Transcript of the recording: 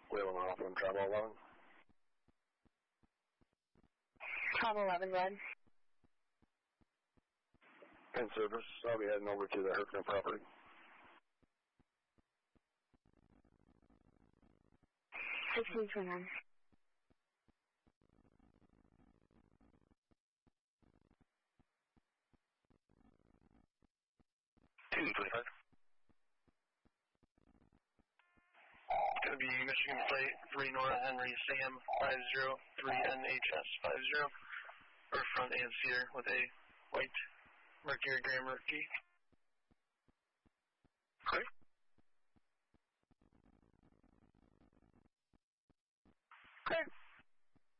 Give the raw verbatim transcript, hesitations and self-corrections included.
Wheel them off on travel eleven. Travel eleven, red. In service, I'll be heading over to the Herkner property. sixteen twenty-nine. two twenty-five. It's going to be Michigan Flight three Nora Henry Sam five zero three N H S five zero. Or front and cedar with a white Mercury Graham Murphy. Okay. Okay.